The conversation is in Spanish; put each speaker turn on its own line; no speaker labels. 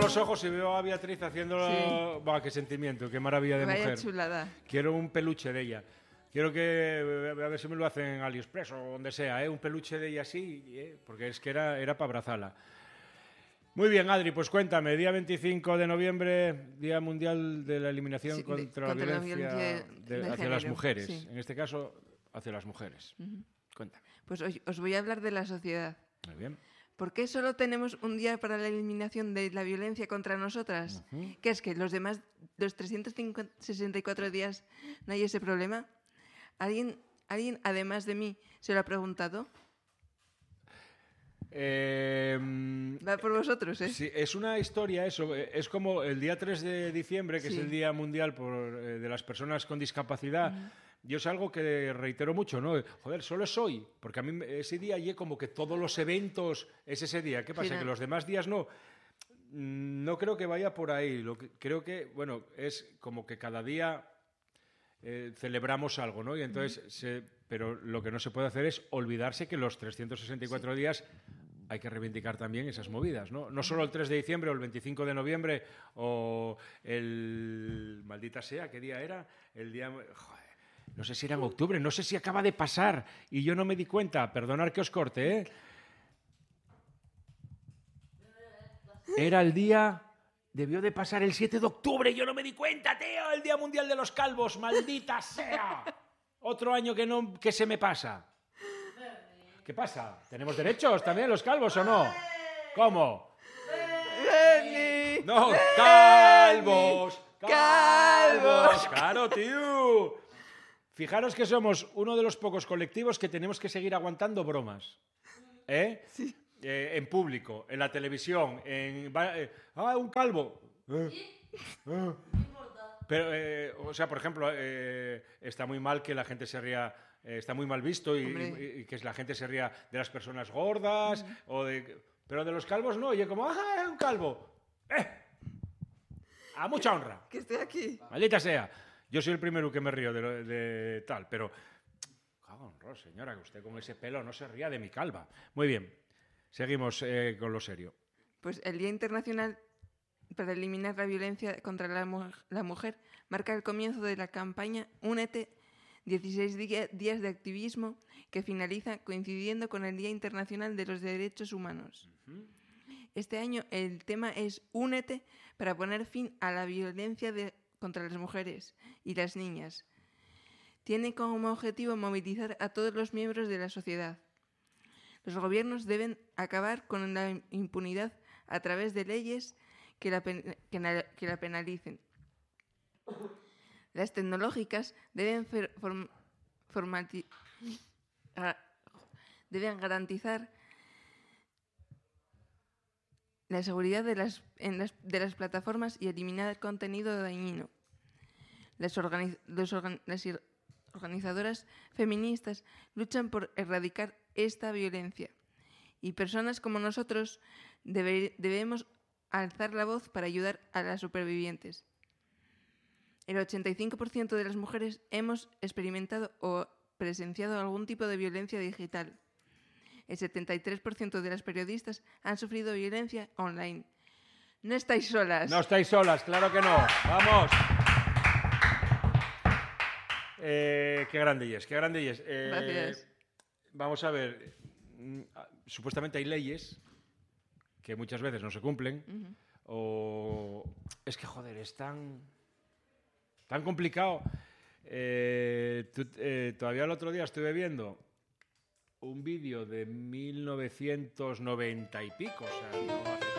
los ojos y veo a Beatriz haciéndolo.
Sí.
Buah, qué sentimiento, qué maravilla de
Vaya
mujer.
chulada.
Quiero un peluche de ella. Quiero que, a ver si me lo hacen en AliExpress o donde sea, un peluche de ella así, porque es que era para abrazarla. Muy bien, Adri, pues cuéntame, día 25 de noviembre, Día Mundial de la Eliminación contra la Violencia hacia las mujeres.
Sí.
En este caso, hacia las mujeres. Cuéntame.
Pues hoy os voy a hablar de la sociedad.
Muy bien.
¿Por qué solo tenemos un día para la eliminación de la violencia contra nosotras? ¿Qué es que los 364 días no hay ese problema? ¿Alguien, además de mí, se lo ha preguntado? Va por vosotros, ¿eh?
Sí, es una historia eso. Es como el día 3 de diciembre, que es el Día Mundial de las Personas con Discapacidad. Yo es algo que reitero mucho, ¿no? Joder, solo es hoy, porque a mí ese día y como que todos los eventos es ese día. ¿Qué pasa? Que los demás días no. No creo que vaya por ahí. Creo que, bueno, es como que cada día celebramos algo, ¿no? Y entonces, pero lo que no se puede hacer es olvidarse que los 364 días hay que reivindicar también esas movidas, ¿no? No solo el 3 de diciembre o el 25 de noviembre o el... Maldita sea, ¿qué día era? El día... Joder, no sé si era en octubre, no sé si acaba de pasar y yo no me di cuenta. Perdonad que os corte, ¿eh? Era el día... Debió de pasar el 7 de octubre, yo no me di cuenta, tío. El Día Mundial de los Calvos, maldita sea. Otro año que se me pasa. ¿Qué pasa? ¿Tenemos derechos también los calvos o no? ¿Cómo? No, calvos. ¡Calvos! Claro, tío. Fijaros que somos uno de los pocos colectivos que tenemos que seguir aguantando bromas. ¿Eh?
Sí.
En público, en la televisión, un calvo. Pero, o sea, por ejemplo, está muy mal que la gente se ría, está muy mal visto y que la gente se ría de las personas gordas, pero de los calvos no, oye, como, ¡ah, es un calvo! A mucha honra.
Que estoy aquí.
Maldita sea. Yo soy el primero que me río de tal, pero... Cago en Dios, señora, que usted con ese pelo no se ría de mi calva. Muy bien. Seguimos con lo serio.
Pues el Día Internacional para eliminar la violencia contra la mujer marca el comienzo de la campaña Únete, 16 días de activismo que finaliza coincidiendo con el Día Internacional de los Derechos Humanos. Este año el tema es Únete para poner fin a la violencia contra las mujeres y las niñas. Tiene como objetivo movilizar a todos los miembros de la sociedad. Los gobiernos deben acabar con la impunidad a través de leyes que la penalicen. Las tecnológicas deben garantizar la seguridad de las plataformas y eliminar el contenido dañino. Las organizadoras feministas luchan por erradicar esta violencia y personas como nosotros debemos alzar la voz para ayudar a las supervivientes. El 85% de las mujeres hemos experimentado o presenciado algún tipo de violencia digital. El 73% de las periodistas han sufrido violencia online. No estáis solas.
No estáis solas, claro que no. ¡Vamos! Qué grande es, qué grande es.
Gracias.
Vamos a ver. Supuestamente hay leyes que muchas veces no se cumplen. O es que, joder, es tan complicado. Todavía el otro día estuve viendo un vídeo de 1990 y pico. O sea, no hace